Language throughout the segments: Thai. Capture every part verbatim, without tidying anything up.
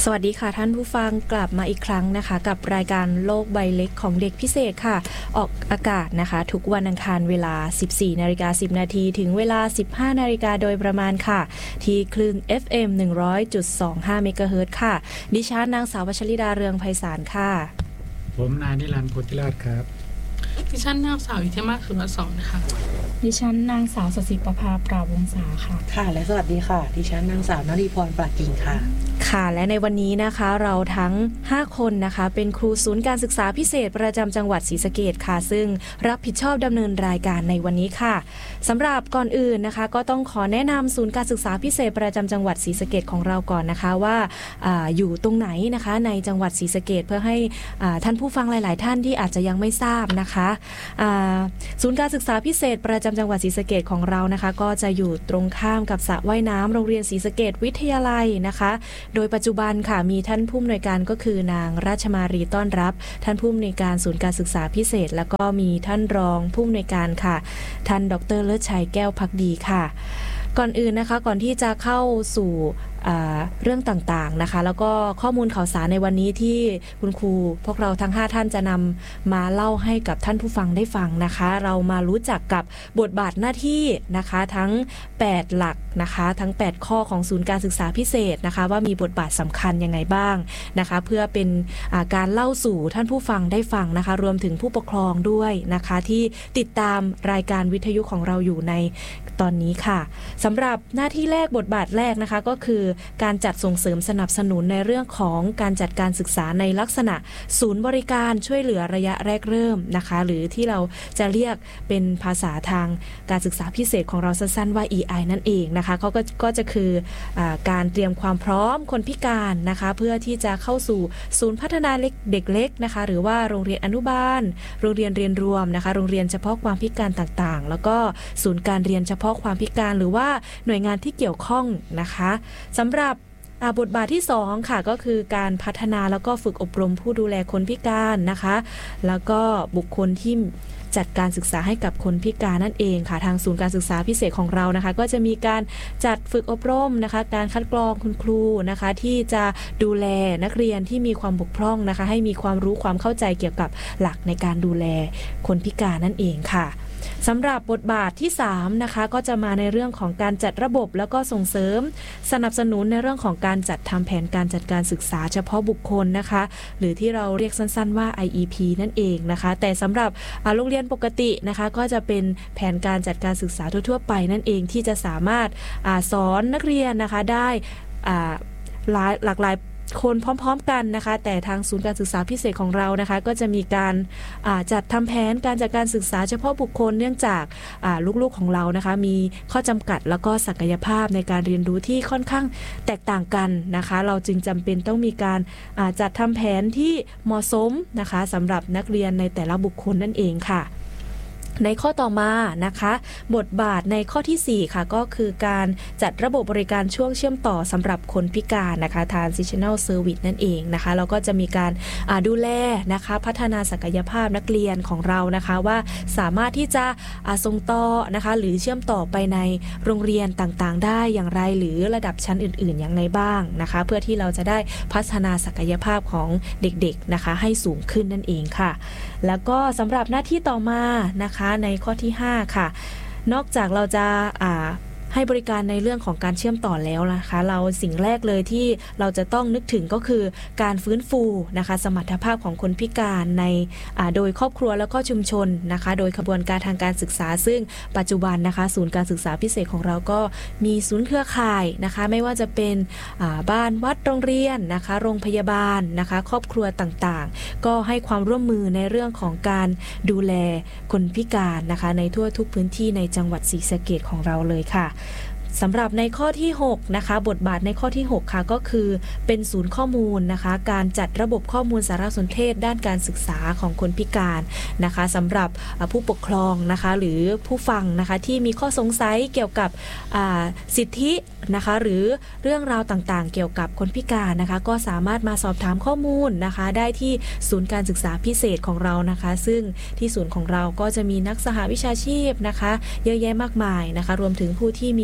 สวัสดีค่ะท่านผู้ฟังกลับมาอีกครั้งนะคะกับรายการโลกใบเล็กของเด็กพิเศษค่ะออกอากาศนะคะทุกวันอังคารเวลา สิบสี่นาฬิกาสิบนาทีถึงเวลา สิบห้านาฬิกาโดยประมาณค่ะที่คลื่น เอฟ เอ็ม หนึ่งร้อยจุดสองห้า เมกะเฮิรตซ์ค่ะดิฉันนางสาววชริดาเรืองไพศาลค่ะผมนายนิรันดร์โพธิราชครับดิฉันนางสาวอิทธิมาสุรสอนค่ะดิฉันนางสาวสศิประภาปราวงศาค่ะค่ะและสวัสดีค่ะดิฉันนางสาวนฤพรปรากิ่งค่ะค่ะและในวันนี้นะคะเราทั้งห้าคนนะคะเป็นครูศูนย์การศึกษาพิเศษประจำจังหวัดศรีสะเกษค่ะซึ่งรับผิดชอบดำเนินรายการในวันนี้ค่ะสำหรับก่อนอื่นนะคะก็ต้องขอแนะนำศูนย์การศึกษาพิเศษประจำจังหวัดศรีสะเกษของเราก่อนนะคะว่าอ่าอยู่ตรงไหนนะคะในจังหวัดศรีสะเกษเพื่อให้อ่าท่านผู้ฟังหลายๆท่านที่อาจจะยังไม่ทราบนะคะอ่าศูนย์การศึกษาพิเศษประจำจังหวัดศรีสะเกษของเรานะคะก็จะอยู่ตรงข้ามกับสระว่ายน้ำโรงเรียนศรีสะเกษวิทยาลัยนะคะโดยปัจจุบันค่ะมีท่านผู้อำนวยการก็คือนางราชมารีต้อนรับท่านผู้อำนวยการศูนย์การศึกษาพิเศษแล้วก็มีท่านรองผู้อำนวยการค่ะท่านดร.เลิศชัยแก้วภักดีค่ะก่อนอื่นนะคะก่อนที่จะเข้าสู่เรื่องต่างๆนะคะแล้วก็ข้อมูลข่าวสารในวันนี้ที่คุณครูพวกเราทั้งห้าท่านจะนำมาเล่าให้กับท่านผู้ฟังได้ฟังนะคะเรามารู้จักกับบทบาทหน้าที่นะคะทั้งแปดหลักนะคะทั้งแปดข้อของศูนย์การศึกษาพิเศษนะคะว่ามีบทบาทสำคัญยังไงบ้างนะคะเพื่อเป็นการเล่าสู่ท่านผู้ฟังได้ฟังนะคะรวมถึงผู้ปกครองด้วยนะคะที่ติดตามรายการวิทยุของเราอยู่ในตอนนี้ค่ะสำหรับหน้าที่แรกบทบาทแรกนะคะก็คือการจัดส่งเสริมสนับสนุนในเรื่องของการจัดการศึกษาในลักษณะศูนย์บริการช่วยเหลือระยะแรกเริ่มนะคะหรือที่เราจะเรียกเป็นภาษาทางการศึกษาพิเศษของเราสั้นๆว่า อี ไอ นั่นเองนะคะเขาก็ก็จะคืออาการเตรียมความพร้อมคนพิการนะคะเพื่อที่จะเข้าสู่ศูนย์พัฒนาเด็กเล็กนะคะหรือว่าโรงเรียนอนุบาลโรงเรียนเรียนรวมนะคะโรงเรียนเฉพาะความพิการต่างๆแล้วก็ศูนย์การเรียนเฉพาะความพิการหรือว่าหน่วยงานที่เกี่ยวข้องนะคะสำหรับบทบาทที่สองค่ะก็คือการพัฒนาแล้วก็ฝึกอบรมผู้ดูแลคนพิการนะคะแล้วก็บุคคลที่จัดการศึกษาให้กับคนพิการนั่นเองค่ะทางศูนย์การศึกษาพิเศษของเรานะคะก็จะมีการจัดฝึกอบรมนะคะการคัดกรองคุณครูนะคะที่จะดูแลนักเรียนที่มีความบกพร่องนะคะให้มีความรู้ความเข้าใจเกี่ยวกับหลักในการดูแลคนพิการนั่นเองค่ะสำหรับบทบาทที่สามนะคะก็จะมาในเรื่องของการจัดระบบแล้วก็ส่งเสริมสนับสนุนในเรื่องของการจัดทำแผนการจัดการศึกษาเฉพาะบุคคลนะคะหรือที่เราเรียกสั้นๆว่า ไอ อี พี นั่นเองนะคะแต่สำหรับโรงเรียนปกตินะคะก็จะเป็นแผนการจัดการศึกษาทั่วๆไปนั่นเองที่จะสามารถสอนนักเรียนนะคะได้หลายหลากหลายคนพร้อมๆกันนะคะแต่ทางศูนย์การศึกษาพิเศษของเรานะคะก็จะมีการจัดทำแผนการจัดการศึกษาเฉพาะบุคคลเนื่องจากลูกๆของเรานะคะมีข้อจำกัดแล้วก็ศักยภาพในการเรียนรู้ที่ค่อนข้างแตกต่างกันนะคะเราจึงจำเป็นต้องมีการจัดทำแผนที่เหมาะสมนะคะสำหรับนักเรียนในแต่ละบุคคลนั่นเองค่ะในข้อต่อมานะคะบทบาทในข้อที่สี่ค่ะก็คือการจัดระบบบริการช่วงเชื่อมต่อสำหรับคนพิการนะคะ Transitional Service นั่นเองนะคะแล้วก็จะมีการดูแลนะคะพัฒนาศักยภาพนักเรียนของเรานะคะว่าสามารถที่จะส่งต่อนะคะหรือเชื่อมต่อไปในโรงเรียนต่างๆได้อย่างไรหรือระดับชั้นอื่นๆอย่างไรบ้างนะคะเพื่อที่เราจะได้พัฒนาศักยภาพของเด็กๆนะคะให้สูงขึ้นนั่นเองค่ะแล้วก็สำหรับหน้าที่ต่อมานะคะในข้อที่ห้าค่ะนอกจากเราจะอ่าให้บริการในเรื่องของการเชื่อมต่อแล้วนะคะเราสิ่งแรกเลยที่เราจะต้องนึกถึงก็คือการฟื้นฟูนะคะสมรรถภาพของคนพิการในโดยครอบครัวแล้วก็ชุมชนนะคะโดยขบวนการทางการศึกษาซึ่งปัจจุบันนะคะศูนย์การศึกษาพิเศษของเราก็มีศูนย์เครือข่ายนะคะไม่ว่าจะเป็นบ้านวัดโรงเรียนนะคะโรงพยาบาลนะคะครอบครัวต่างๆก็ให้ความร่วมมือในเรื่องของการดูแลคนพิการนะคะในทั่วทุกพื้นที่ในจังหวัดศรีสะเกษของเราเลยค่ะสำหรับในข้อที่หกนะคะบทบาทในข้อที่หกค่ะก็คือเป็นศูนย์ข้อมูลนะคะการจัดระบบข้อมูลสารสนเทศด้านการศึกษาของคนพิการนะคะสำหรับผู้ปกครองนะคะหรือผู้ฟังนะคะที่มีข้อสงสัยเกี่ยวกับสิทธินะคะหรือเรื่องราวต่างๆเกี่ยวกับคนพิการนะคะก็สามารถมาสอบถามข้อมูลนะคะได้ที่ศูนย์การศึกษาพิเศษของเรานะคะซึ่งที่ศูนย์ของเราก็จะมีนักสหวิชาชีพนะคะเยอะแยะมากมายนะคะรวมถึงผู้ที่มีความรู้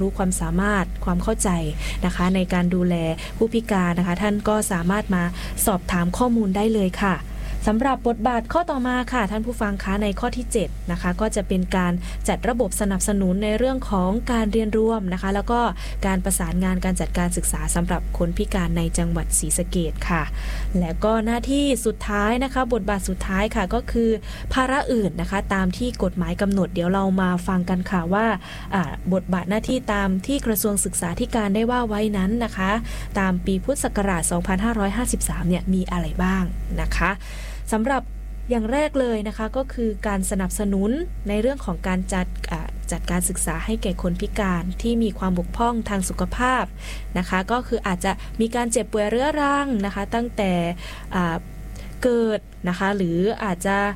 รู้ความสามารถความเข้าใจนะคะในการดูแลผู้พิการนะคะท่านก็สามารถมาสอบถามข้อมูลได้เลยค่ะสำหรับบทบาทข้อต่อมาค่ะท่านผู้ฟังคะในข้อที่เจ็ดนะคะก็จะเป็นการจัดระบบสนับสนุนในเรื่องของการเรียนร่วมนะคะแล้วก็การประสานงานการจัดการศึกษาสำหรับคนพิการในจังหวัดศรีสะเกษค่ะและก็หน้าที่สุดท้ายนะคะบทบาทสุดท้ายค่ะก็คือภาระอื่นนะคะตามที่กฎหมายกำหนดเดี๋ยวเรามาฟังกันค่ะว่าบทบาทหน้าที่ตามที่กระทรวงศึกษาธิการได้ว่าไว้นั้นนะคะตามปีพุทธศักราชสองพันห้าร้อยห้าสิบสามเนี่ยมีอะไรบ้างนะคะสำหรับอย่างแรกเลยนะคะก็คือการสนับสนุนในเรื่องของการจัดจัดการศึกษาให้แก่คนพิการที่มีความบกพร่องทางสุขภาพนะคะก็คืออาจจะมีการเจ็บป่วยเรื้อรังนะคะตั้งแต่เกิดนะคะหรืออาจจะ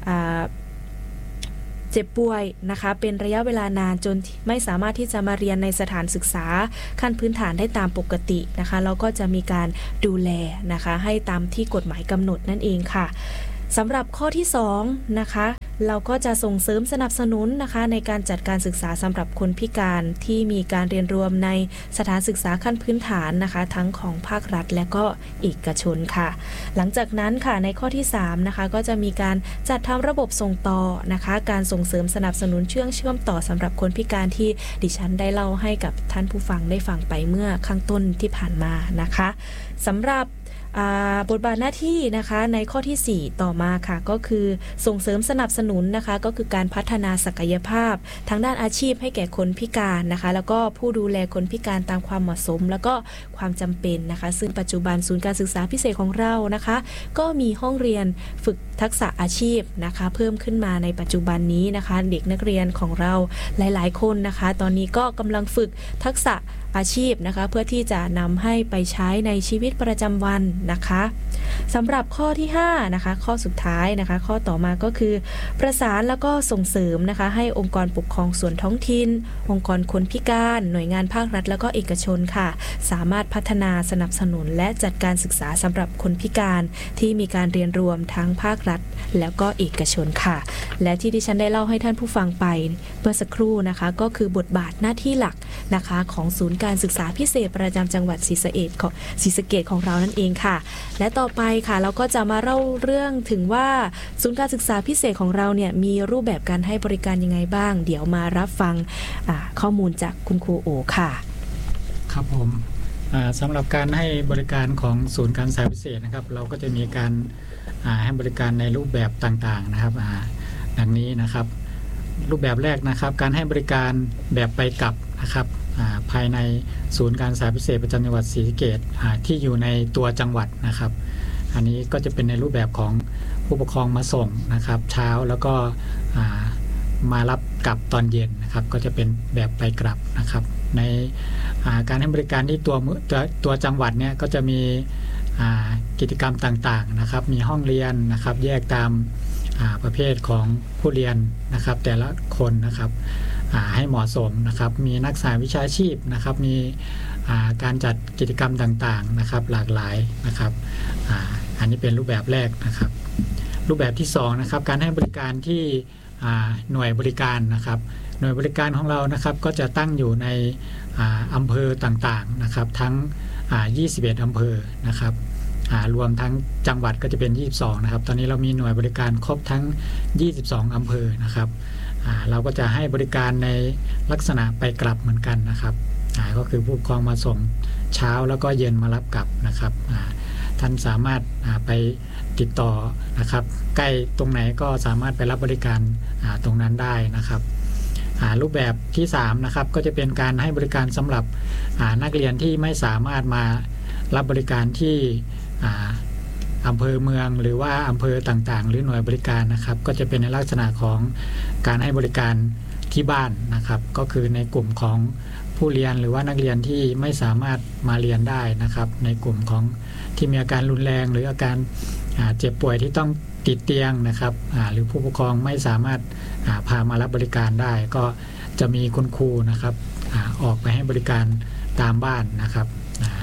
เจ็บป่วยนะคะเป็นระยะเวลานานจนไม่สามารถที่จะมาเรียนในสถานศึกษาขั้นพื้นฐานได้ตามปกตินะคะแล้วก็จะมีการดูแลนะคะให้ตามที่กฎหมายกำหนดนั่นเองค่ะสำหรับข้อที่สองนะคะเราก็จะส่งเสริมสนับสนุนนะคะในการจัดการศึกษาสำหรับคนพิการที่มีการเรียนรวมในสถานศึกษาขั้นพื้นฐานนะคะทั้งของภาครัฐและก็เอกชนค่ะหลังจากนั้นค่ะในข้อที่สามนะคะก็จะมีการจัดทำระบบส่งต่อนะคะการส่งเสริมสนับสนุนเชื่อมเชื่อมต่อสำหรับคนพิการที่ดิฉันได้เล่าให้กับท่านผู้ฟังได้ฟังไปเมื่อข้างต้นที่ผ่านมานะคะสำหรับบทบาทหน้าที่นะคะในข้อที่สี่ต่อมาค่ะก็คือส่งเสริมสนับสนุนนะคะก็คือการพัฒนาศักยภาพทางด้านอาชีพให้แก่คนพิการนะคะแล้วก็ผู้ดูแลคนพิการตามความเหมาะสมแล้วก็ความจำเป็นนะคะซึ่งปัจจุบันศูนย์การศึกษาพิเศษของเรานะคะก็มีห้องเรียนฝึกทักษะอาชีพนะคะเพิ่มขึ้นมาในปัจจุบันนี้นะคะเด็กนักเรียนของเราหลายๆคนนะคะตอนนี้ก็กำลังฝึกทักษะอาชีพนะคะเพื่อที่จะนำให้ไปใช้ในชีวิตประจำวันนะคะสำหรับข้อที่ห้านะคะข้อสุดท้ายนะคะข้อต่อมาก็คือประสานแล้วก็ส่งเสริมนะคะให้องค์กรปกครองส่วนท้องถิ่นองค์กรคนพิการหน่วยงานภาครัฐแล้วก็เอกชนค่ะสามารถพัฒนาสนับสนุนและจัดการศึกษาสำหรับคนพิการที่มีการเรียนรวมทั้งภาครัฐแล้วก็เอกชนค่ะและที่ดิฉันได้เล่าให้ท่านผู้ฟังไปเมื่อสักครู่นะคะก็คือบทบาทหน้าที่หลักนะคะของศูนย์การศึกษาพิเศษประจำจังหวัดศรีสะเกษของศรีสะเกษของเรานั่นเองค่ะและต่อไปค่ะเราก็จะมาเล่าเรื่องถึงว่าศูนย์การศึกษาพิเศษของเราเนี่ยมีรูปแบบการให้บริการยังไงบ้างเดี๋ยวมารับฟังข้อมูลจากคุณครูโอค่ะครับผมสำหรับการให้บริการของศูนย์การศึกษาพิเศษนะครับเราก็จะมีการให้บริการในรูปแบบต่างๆนะครับดังนี้นะครับรูปแบบแรกนะครับการให้บริการแบบไปกลับนะครับภายในศูนย์การศึกษาพิเศษประจำจังหวัดศรีสะเกษที่อยู่ในตัวจังหวัดนะครับอันนี้ก็จะเป็นในรูปแบบของผู้ปกครองมาส่งนะครับเช้าแล้วก็มารับกลับตอนเย็นนะครับก็จะเป็นแบบไปกลับนะครับในการให้บริการที่ตัวตัวตัวจังหวัดเนี่ยก็จะมีกิจกรรมต่างๆนะครับมีห้องเรียนนะครับแยกตามประเภทของผู้เรียนนะครับแต่ละคนนะครับให้เหมาะสมนะครับมีนักศึกษาวิชาชีพนะครับมีการจัดกิจกรรมต่างๆนะครับหลากหลายนะครับอันนี้เป็นรูปแบบแรกนะครับรูปแบบที่สองนะครับการให้บริการที่หน่วยบริการนะครับหน่วยบริการของเรานะครับก็จะตั้งอยู่ในอำเภอต่างๆนะครับทั้งยี่สิบเอ็ดอำเภอนะครับรวมทั้งจังหวัดก็จะเป็นยี่สิบสองนะครับตอนนี้เรามีหน่วยบริการครบทั้งยี่สิบสองอำเภอนะครับเราก็จะให้บริการในลักษณะไปกลับเหมือนกันนะครับก็คือผู้ปกครองมาส่งเช้าแล้วก็เย็นมารับกลับนะครับท่านสามารถไปติดต่อนะครับใกล้ตรงไหนก็สามารถไปรับบริการตรงนั้นได้นะครับรูปแบบที่สามนะครับก็จะเป็นการให้บริการสำหรับนักเรียนที่ไม่สามารถมารับบริการที่อำเภอเมืองหรือว่าอำเภอต่างๆหรือหน่วยบริการนะครับก็จะเป็นในลักษณะของการให้บริการที่บ้านนะครับก็คือในกลุ่มของผู้เรียนหรือว่านักเรียนที่ไม่สามารถมาเรียนได้นะครับในกลุ่มของที่มีอาการรุนแรงหรืออาการเจ็บป่วยที่ต้องติดเตียงนะครับหรือผู้ปกครองไม่สามารถพามารับบริการได้ก็จะมีคุณครูนะครับออกไปให้บริการตามบ้านนะครับ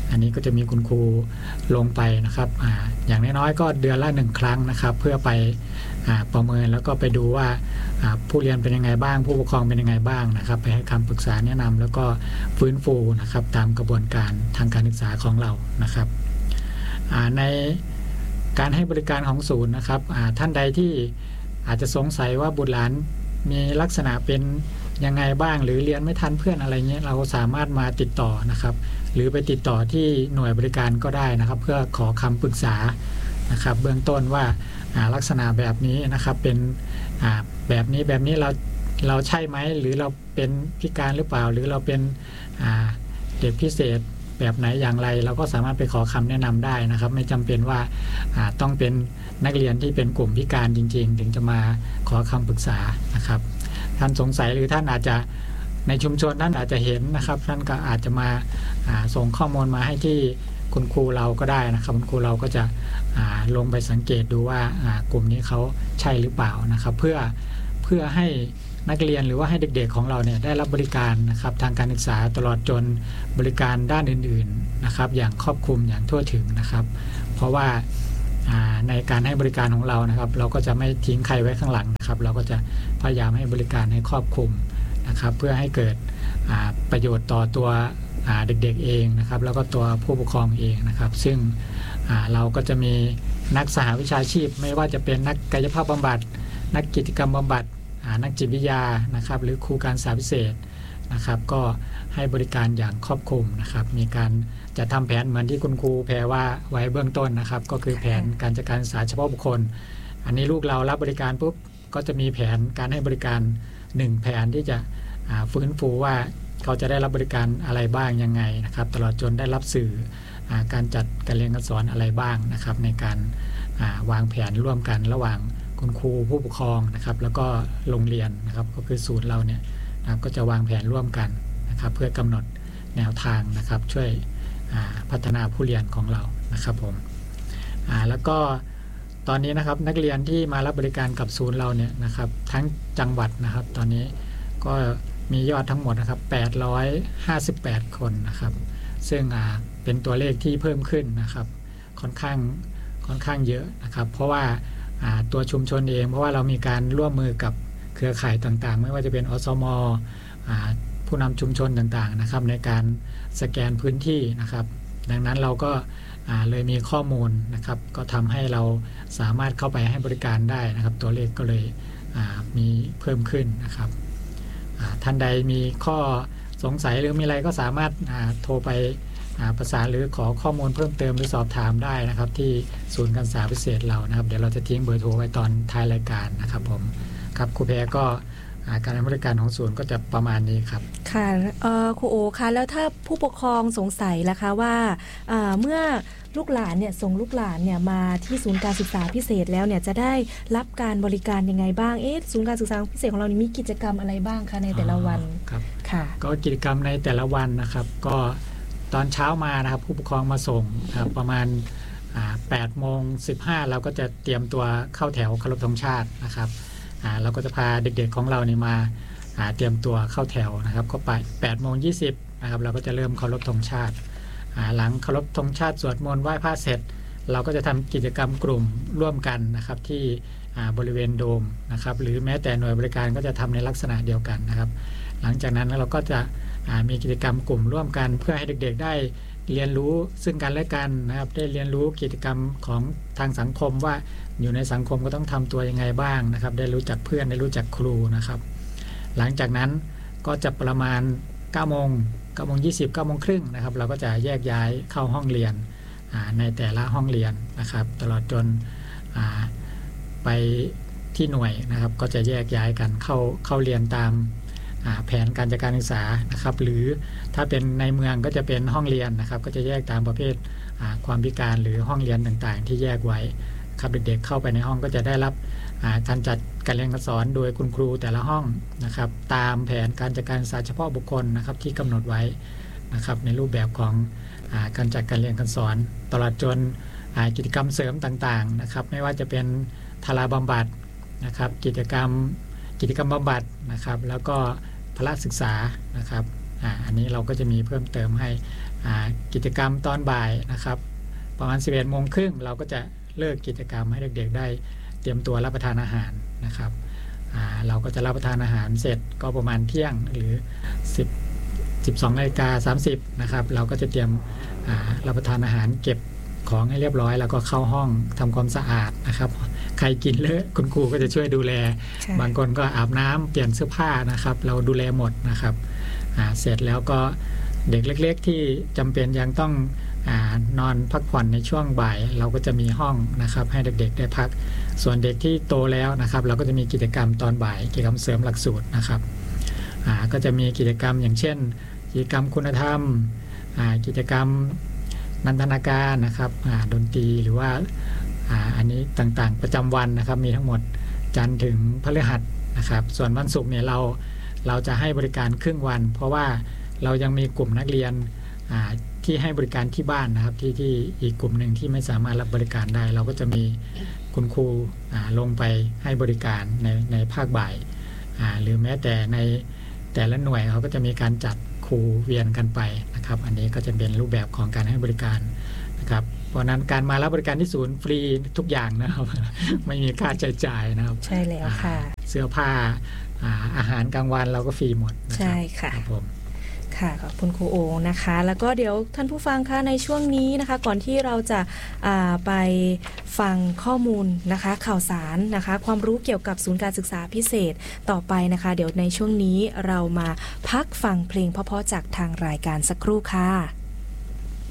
อันนี้ก็จะมีคุณครูลงไปนะครับอ่าอย่างน้อยๆก็เดือนละหนึ่งครั้งนะครับเพื่อไปประเมินแล้วก็ไปดูว่าผู้เรียนเป็นยังไงบ้างผู้ปกครองเป็นยังไงบ้างนะครับไปให้คำปรึกษาแนะนำแล้วก็ฟื้นฟูนะครับตามกระบวนการทางการศึกษาของเรานะครับในการให้บริการของศูนย์นะครับท่านใดที่อาจจะสงสัยว่าบุตรหลานมีลักษณะเป็นยังไงบ้างหรือเรียนไม่ทันเพื่อนอะไรเงี้ยเราสามารถมาติดต่อนะครับหรือไปติดต่อที่หน่วยบริการก็ได้นะครับเพื่อขอคำปรึกษานะครับเบื้องต้นว่าลักษณะแบบนี้นะครับเป็นแบบนี้แบบนี้เราเราใช่ไหมหรือเราเป็นพิการหรือเปล่าหรือเราเป็นเด็กพิเศษแบบไหนอย่างไรเราก็สามารถไปขอคำแนะนำได้นะครับไม่จำเป็นว่าต้องเป็นนักเรียนที่เป็นกลุ่มพิการจริงๆถึงจะมาขอคำปรึกษานะครับท่านสงสัยหรือท่านอาจจะในชุมชนท่านอาจจะเห็นนะครับท่านก็อาจจะมาส่งข้อมูลมาให้ที่คุณครูเราก็ได้นะครับคุณครูเราก็จะลงไปสังเกตดูว่ากลุ่มนี้เขาใช่หรือเปล่านะครับเพื่อเพื่อให้นักเรียนหรือว่าให้เด็กๆของเราเนี่ยได้รับบริการนะครับทางการศึกษาตลอดจนบริการด้านอื่นๆนะครับอย่างครอบคลุมอย่างทั่วถึงนะครับเพราะว่าในการให้บริการของเรานะครับเราก็จะไม่ทิ้งใครไว้ข้างหลังนะครับเราก็จะพยายามให้บริการให้ครอบคลุมนะครับเพื่อให้เกิดประโยชน์ต่อตัวเด็กๆเองนะครับแล้วก็ตัวผู้ปกครองเองนะครับซึ่งเราก็จะมีนักสหวิชาชีพไม่ว่าจะเป็นนักกายภาพบำบัดนักกิจกรรมบำบัดนักจิตวิทยานะครับหรือครูการศึกษาพิเศษนะครับก็ให้บริการอย่างครอบคลุมนะครับมีการจะทำแผนเหมือนที่คุณครูแพรว่าไว้เบื้องต้นนะครับก็คือแผนการจัดการศึกษาเฉพาะบุคคลอันนี้ลูกเรารับบริการปุ๊บก็จะมีแผนการให้บริการหนึ่งแผนที่จะฟื้นฟูว่าเขาจะได้รับบริการอะไรบ้างยังไงนะครับตลอดจนได้รับสื่อการจัดการเรียนการสอนอะไรบ้างนะครับในการวางแผนร่วมกันระหว่างคุณครูผู้ปกครองนะครับแล้วก็โรงเรียนนะครับก็คือศูนย์เราเนี่ยนะครับก็จะวางแผนร่วมกันนะครับเพื่อกำหนดแนวทางนะครับช่วยพัฒนาผู้เรียนของเรานะครับผมแล้วก็ตอนนี้นะครับนักเรียนที่มารับบริการกับศูนย์เราเนี่ยนะครับทั้งจังหวัดนะครับตอนนี้ก็มียอดทั้งหมดนะครับแปดร้อยห้าสิบแปดคนนะครับซึ่งเป็นตัวเลขที่เพิ่มขึ้นนะครับค่อนข้างค่อนข้างเยอะนะครับเพราะว่าตัวชุมชนเองเพราะว่าเรามีการร่วมมือกับเครือข่ายต่างๆไม่ว่าจะเป็นอสม.ผู้นำชุมชนต่างๆนะครับในการสแกนพื้นที่นะครับดังนั้นเราก็เลยมีข้อมูลนะครับก็ทำให้เราสามารถเข้าไปให้บริการได้นะครับตัวเลขก็เลยมีเพิ่มขึ้นนะครับท่านใดมีข้อสงสัยหรือมีอะไรก็สามารถโทรไปประสานหรือขอข้อมูลเพิ่มเติมหรือสอบถามได้นะครับที่ศูนย์การศึกษาพิเศษเรานะครับเดี๋ยวเราจะทิ้งเบอร์โทรไว้ตอนท้ายรายการนะครับผมครับครูแพรก็การให้บริการของศูนย์ก็จะประมาณนี้ครับค่ะครูโอคะแล้วถ้าผู้ปกครองสงสัยล่ะคะว่าเมื่อลูกหลานเนี่ยส่งลูกหลานเนี่ยมาที่ศูนย์การศึกษาพิเศษแล้วเนี่ยจะได้รับการบริการยังไงบ้างเอ๊ะศูนย์การศึกษาพิเศษของเรานี่มีกิจกรรมอะไรบ้างคะในแต่ละวันครับค่ะก็กิจกรรมในแต่ละวันนะครับก็ตอนเช้ามานะครับผู้ปกครองมาส่งประมาณแปดโมงสิบห้าเราก็จะเตรียมตัวเข้าแถวเคารพธงชาตินะครับเราก็จะพาเด็กๆของเราเนี่ยมาเตรียมตัวเข้าแถวนะครับก็ไปแปดโมงยี่สิบนะครับเราก็จะเริ่มเคารพธงชาติหลังเคารพธงชาติสวดมนต์ไหว้พระเสร็จเราก็จะทำกิจกรรมกลุ่มร่วมกันนะครับที่บริเวณโดมนะครับหรือแม้แต่หน่วยบริการก็จะทำในลักษณะเดียวกันนะครับหลังจากนั้นเราก็จะมีกิจกรรมกลุ่มร่วมกันเพื่อให้เด็กๆได้เรียนรู้ซึ่งกันและกันนะครับได้เรียนรู้กิจกรรมของทางสังคมว่าอยู่ในสังคมก็ต้องทำตัวยังไงบ้างนะครับได้รู้จักเพื่อนได้รู้จักครูนะครับหลังจากนั้นก็จะประมาณเก้าโมงเก้าโมงยี่สิบ เก้าโมงครึ่งนะครับเราก็จะแยกย้ายเข้าห้องเรียนในแต่ละห้องเรียนนะครับตลอดจนไปที่หน่วยนะครับก็จะแยกย้ายกันเข้าเข้าเรียนตามแผนการจัดการศึกษานะครับหรือถ้าเป็นในเมืองก็จะเป็นห้องเรียนนะครับก็จะแยกตามประเภทความพิการหรือห้องเรียนต่างๆที่แยกไว้ครับเด็กๆเข้าไปในห้องก็จะได้รับการจัดการเรียนการสอนโดยคุณครูแต่ละห้องนะครับตามแผนการจัดการศึกษาเฉพาะบุคคลนะครับที่กำหนดไว้นะครับในรูปแบบของการจัดการเรียนการสอนตลอดจนกิจกรรมเสริมต่างๆนะครับไม่ว่าจะเป็นทาราบำบัดนะครับกิจกรรมกิจกรรมบำบัดนะครับแล้วก็พละศึกษานะครับอ่าอันนี้เราก็จะมีเพิ่มเติมให้อ่ากิจกรรมตอนบ่ายนะครับประมาณ สิบเอ็ดโมงครึ่งเราก็จะเลิกกิจกรรมให้เด็กๆได้เตรียมตัวรับประทานอาหารนะครับอ่าเราก็จะรับประทานอาหารเสร็จก็ประมาณเที่ยงหรือสิบ สิบสองนาฬิกาสามสิบนะครับเราก็จะเตรียมอ่ารับประทานอาหารเก็บของให้เรียบร้อยแล้วก็เข้าห้องทำความสะอาดนะครับใครกินเลอะคุณครูก็จะช่วยดูแลบางคนก็อาบน้ำเปลี่ยนเสื้อผ้านะครับเราดูแลหมดนะครับอ่าเสร็จแล้วก็เด็กเล็กๆที่จำเป็นยังต้องอ่านอนพักผ่อนในช่วงบ่ายเราก็จะมีห้องนะครับให้เด็กๆได้พักส่วนเด็กที่โตแล้วนะครับเราก็จะมีกิจกรรมตอนบ่ายกิจกรรมเสริมหลักสูตรนะครับอ่าก็จะมีกิจกรรมอย่างเช่นกิจกรรมคุณธรรมอ่ากิจกรรมนันทนาการนะครับอ่าดนตรีหรือว่าอ่าอันนี้ต่างๆประจำวันนะครับมีทั้งหมดจันทร์ถึงพฤหัสนะครับส่วนวันศุกร์เนี่ยเราเราจะให้บริการครึ่งวันเพราะว่าเรายังมีกลุ่มนักเรียนอ่าที่ให้บริการที่บ้านนะครับที่ที่อีกกลุ่มหนึ่งที่ไม่สามารถรับบริการได้เราก็จะมีคุณครูอ่าลงไปให้บริการในในภาคบ่ายอ่าหรือแม้แต่ในแต่ละหน่วยเขาก็จะมีการจัดครูเวียนกันไปนะครับอันนี้ก็จะเป็นรูปแบบของการให้บริการนะครับเพราะนั้นการมารับบริการที่ศูนย์ฟรีทุกอย่างนะครับ ไม่มีค่าใช้จ่ายนะครับใช่แล้วค่ะเสื้อผ้า อาอาหารกลางวันเราก็ฟรีหมดนะครับใช่ค่ะครับผมค่ะขอบคุณครูโองนะคะแล้วก็เดี๋ยวท่านผู้ฟังคะในช่วงนี้นะคะก่อนที่เราจะไปฟังข้อมูลนะคะข่าวสารนะคะความรู้เกี่ยวกับศูนย์การศึกษาพิเศษต่อไปนะคะเดี๋ยวในช่วงนี้เรามาพักฟังเพลงเพราะๆจากทางรายการสักครู่ค่ะ